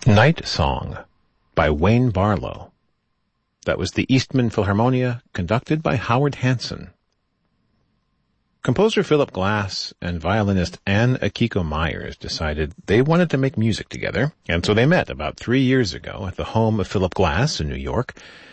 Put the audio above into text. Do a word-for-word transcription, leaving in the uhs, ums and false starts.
Night Song by Wayne Barlow. That was the Eastman Philharmonia, conducted by Howard Hanson. Composer Philip Glass and violinist Anne Akiko Myers decided they wanted to make music together, and so they met about three years ago at the home of Philip Glass in New York